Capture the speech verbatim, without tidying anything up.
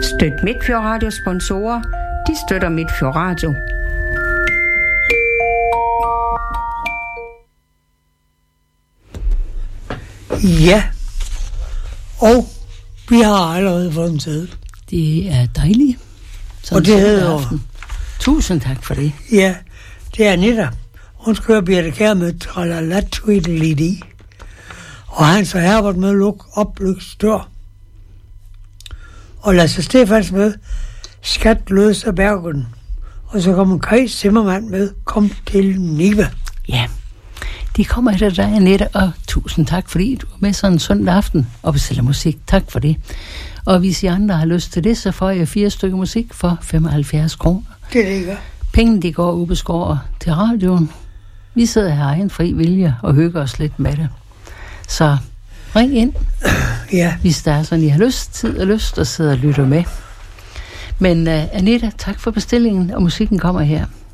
Støt Midtfjord Radio sponsorer. De støtter Midtfjord Radio. Ja, og vi har allerede fået en sæde. Det er dejligt. Og det hedder... Tusind tak for det. Ja, det er Anita. Hun skal høre Birthe Kjær med Tralala Tweedledee. Og Hans og Herbert med Luk op, Lyks dør. Og Lasse Stefans med Skat løs af Bergen. Og så kommer Kai Zimmermann med Kom til Nive. Ja, de kommer efter dig, Annette, og tusind tak, fordi du er med sådan en søndag aften og bestiller musik. Tak for det. Og hvis I andre har lyst til det, så får jeg fire stykker musik for femoghalvfjerds kroner. Det er det, ikke? Pengene, de går ubeskåret til radioen. Vi sidder her egen fri vilje og hygger os lidt med det. Så ring ind, ja. Hvis der er sådan, I har lyst, tid og lyst, og sidder og lytter med. Men uh, Anita, tak for bestillingen, og musikken kommer her.